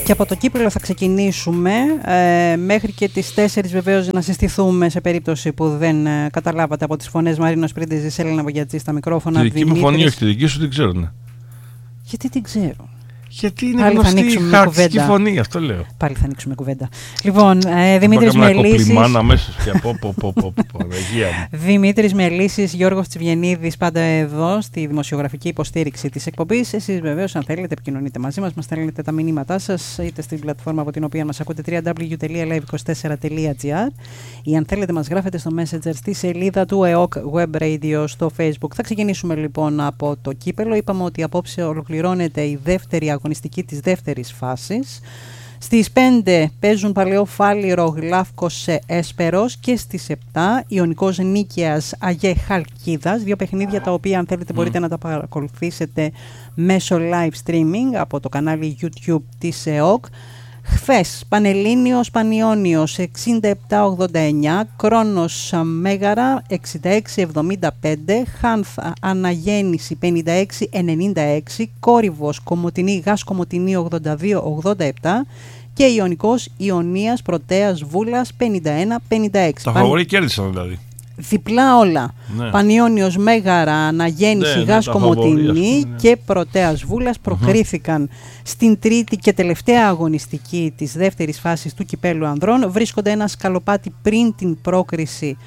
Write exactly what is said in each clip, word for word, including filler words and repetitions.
Και από το Κύπελλο θα ξεκινήσουμε ε, μέχρι και τις τέσσερις βεβαίως να συστηθούμε σε περίπτωση που δεν ε, καταλάβατε από τις φωνές Μαρίνος Πρίντεζης, Έλενα Βογιατζή στα μικρόφωνα. Τη δική μου φωνή, όχι τη δική σου, την ξέρω. Ναι. Γιατί την ξέρω. Γιατί είναι γνωστή η χαρτική φωνή, αυτό λέω. Πάλι θα ανοίξουμε κουβέντα. Λοιπόν, ε, Δημήτρης Μελίσης. αμέσως και από, πω, πω, πω, πω, Δημήτρης Μελίσης, Γιώργος Τσιβιενίδης, πάντα εδώ στη δημοσιογραφική υποστήριξη της εκπομπής. Εσείς βεβαίως, αν θέλετε, επικοινωνείτε μαζί μας, μας στέλνετε τα μηνύματά σας, είτε στην πλατφόρμα από την οποία μας ακούτε, double-u double-u double-u τελεία live είκοσι τέσσερα τελεία gr, ή αν θέλετε, μας γράφετε στο Messenger στη σελίδα του ΕΟΚ Web Radio στο Facebook. Θα ξεκινήσουμε λοιπόν από το Κύπελλο. Είπαμε ότι απόψε ολοκληρώνεται η δεύτερη αγωνιστική της δεύτερης φάσης. Στις πέντε παίζουν Παλαιό-Φάληρο, Γλάφκος Έσπερος, και στις επτά Ιωνικός Νίκαιας Αγέ Χαλκίδας. Δύο παιχνίδια τα οποία, αν θέλετε, μπορείτε mm. να τα παρακολουθήσετε μέσω live streaming από το κανάλι YouTube της ΕΟΚ. Χθες Πανελλήνιος Πανιώνιος εξήντα επτά ογδόντα εννιά, Κρόνος Μέγαρα εξήντα έξι εβδομήντα πέντε, Χάνθ Αναγέννηση πενήντα έξι ενενήντα έξι, Κόρυβος Κομοτηνή Γας Κομοτηνή ογδόντα δύο ογδόντα επτά και Ιωνικός Ιωνίας Πρωτέας Βούλας πενήντα ένα πενήντα έξι. Τα φαβορί κέρδισαν δηλαδή. Διπλά όλα. Ναι. Πανιώνιος Μέγαρα, Αναγέννηση, ναι, Γας ναι, Κομοτηνή ναι. και Πρωτέας Βούλας προκρίθηκαν uh-huh. στην τρίτη και τελευταία αγωνιστική της δεύτερης φάσης του Κυπέλλου Ανδρών. Βρίσκονται ένα σκαλοπάτι πριν την πρόκριση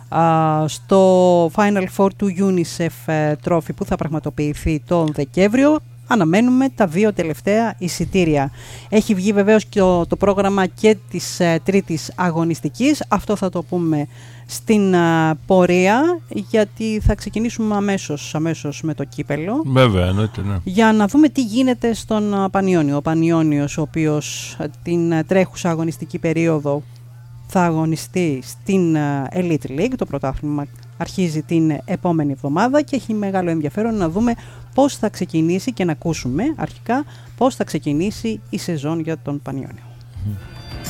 α, στο Final Four του UNICEF Trophy που θα πραγματοποιηθεί τον Δεκέμβριο. Αναμένουμε τα δύο τελευταία εισιτήρια. Έχει βγει βεβαίως και το, το πρόγραμμα και της ε, τρίτης αγωνιστικής. Αυτό θα το πούμε στην ε, πορεία, γιατί θα ξεκινήσουμε αμέσως, αμέσως με το Κύπελλο. Βέβαια, εννοείται, ναι. Για να δούμε τι γίνεται στον uh, Πανιώνιο. Ο Πανιώνιος, ο οποίος uh, την uh, τρέχουσα αγωνιστική περίοδο θα αγωνιστεί στην uh, Elite League. Το πρωτάθλημα αρχίζει την επόμενη εβδομάδα και έχει μεγάλο ενδιαφέρον να δούμε πώς θα ξεκινήσει και να ακούσουμε αρχικά πώς θα ξεκινήσει η σεζόν για τον Πανιώνιο. Mm.